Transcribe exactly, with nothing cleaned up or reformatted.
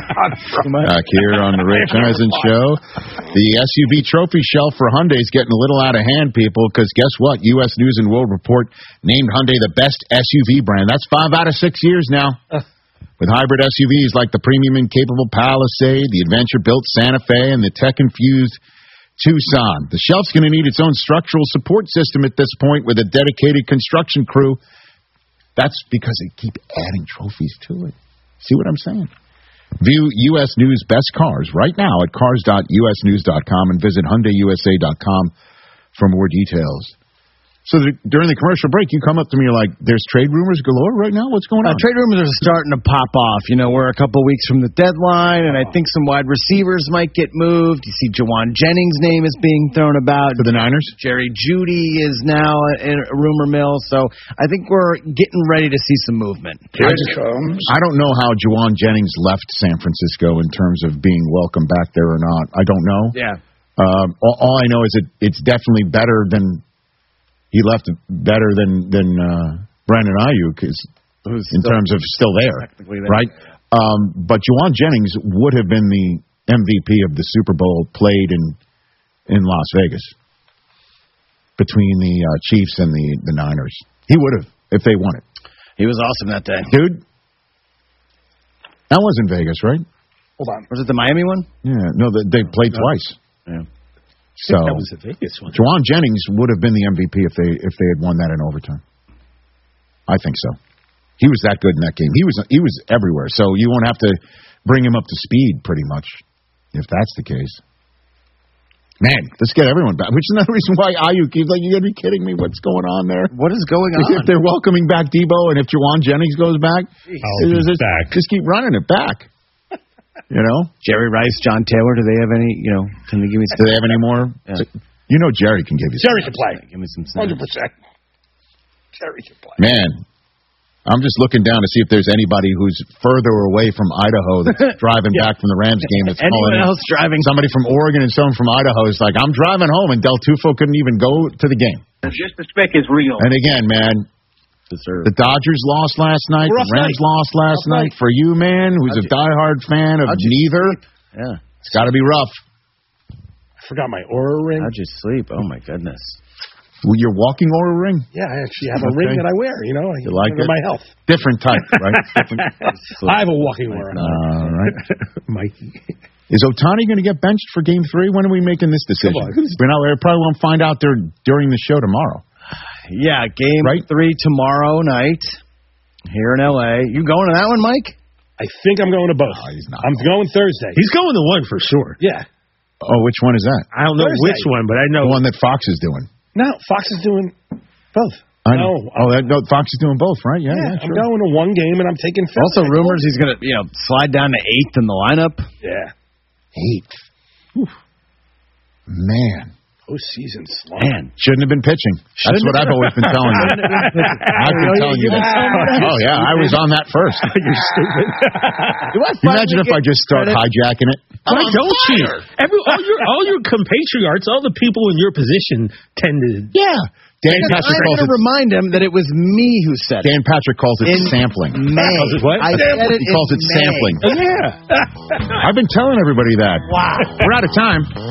Back here on the Rich Eisen Show. The S U V trophy shelf for Hyundai is getting a little out of hand, people, because guess what? U S News and World Report named Hyundai the best S U V brand. That's five out of six years now. With hybrid S U Vs like the premium and capable Palisade, the adventure-built Santa Fe, and the tech-infused Tucson. The shelf's going to need its own structural support system at this point with a dedicated construction crew. That's because they keep adding trophies to it. See what I'm saying? View U S News Best Cars right now at cars dot u s news dot com and visit hyundai u s a dot com for more details. So the, during the commercial break, you come up to me, you're like, there's trade rumors galore right now? What's going on? Uh, trade rumors are starting to pop off. You know, we're a couple weeks from the deadline, and I think some wide receivers might get moved. You see Jawan Jennings' name is being thrown about. For the Niners? Jerry Jeudy is now in a rumor mill. So I think we're getting ready to see some movement. I, just, I don't know how Jawan Jennings left San Francisco in terms of being welcome back there or not. I don't know. Yeah. Um, all, all I know is that it's definitely better than... He left better than than uh, Brandon Ayuk is in terms of still there, there. right? Um, but Jawan Jennings would have been the M V P of the Super Bowl played in in Las Vegas between the uh, Chiefs and the, the Niners. He would have if they won it. He was awesome that day, dude. That was in Vegas, right? Hold on, was it the Miami one? Yeah, no, they, they played no. twice. Yeah. So, that was the Vegas one. Jawan Jennings would have been the M V P if they if they had won that in overtime. I think so. He was that good in that game. He was he was everywhere. So you won't have to bring him up to speed, pretty much, if that's the case. Man, let's get everyone back. Which is another reason why Ayuk keeps like, you got to be kidding me. What's going on there? What is going on? If they're welcoming back Debo and if Jawan Jennings goes back, oh, just, back. just keep running it back. You know, Jerry Rice, John Taylor. Do they have any? You know, can they give me? Do they have any more? Yeah. You know, Jerry can give you. Jerry some. can play. Give me some. Hundred percent. Jerry can play. Man, I'm just looking down to see if there's anybody who's further away from Idaho that's driving yeah. back from the Rams game. That's anyone else in. driving? Somebody from Oregon and someone from Idaho is like, I'm driving home, and Del Tufo couldn't even go to the game. Just the spec is real. And again, man. The Dodgers lost last night. The Rams night. lost last rough night. night. For you, man, who's How'd a diehard fan of neither, yeah, it's got to be rough. I forgot my Oura ring. How'd you sleep? Oh, my goodness. Well, your walking Oura ring? Yeah, I actually have a okay. ring that I wear, you know. I you like it? My health. Different type, right? Different. I have a walking Oura. All right. Mikey. Is Ohtani going to get benched for game three? When are we making this decision? We're not, we probably won't find out there during the show tomorrow. Yeah, game right? three tomorrow night here in L A. You going to that one, Mike? I think I'm going to both. Oh, he's not I'm going Thursday. He's going to one for sure. Yeah. Oh, which one is that? I don't know Thursday. which one, but I know. The one that Fox is doing. No, Fox is doing both. I know. No, oh, that, no, Fox is doing both, right? Yeah, yeah, yeah I'm sure. going to one game, and I'm taking Philly. Also, rumors he's going to you know slide down to eighth in the lineup. Yeah. Eighth. Whew. Man. Postseason slump. Man, shouldn't have been pitching. That's shouldn't what I've always been telling you. I've been telling you that. Oh, yeah, I was on that first. You're stupid. You imagine if I just start credit? hijacking it? Why don't you? Every, all, your, all your compatriots, all the people in your position tend to... Yeah. Dan Patrick I'm calls going to remind him that it was me who said Dan it. Dan Patrick calls it in sampling. May. Calls it what? I said it he calls it May. sampling. Oh, yeah. I've been telling everybody that. Wow. We're out of time.